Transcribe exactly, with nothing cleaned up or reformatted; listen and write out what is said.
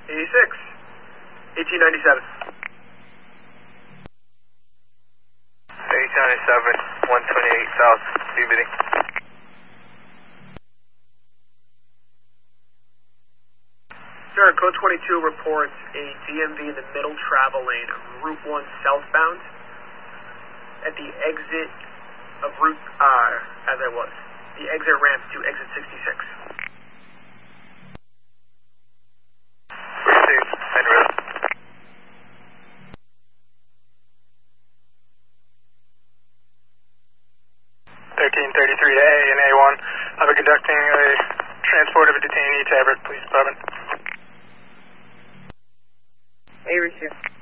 eighty-six. eighteen ninety-seven. eighteen ninety-seven, one twenty-eight South, B B D. Sir, code twenty-two reports a D M V in the middle travel lane of Route one southbound at the exit of Route, uh, as I was, the exit ramp to exit sixty-six. Received, en route. thirteen thirty-three A and A one, I'll be conducting a transport of a detainee to Everett Police Department. A receive.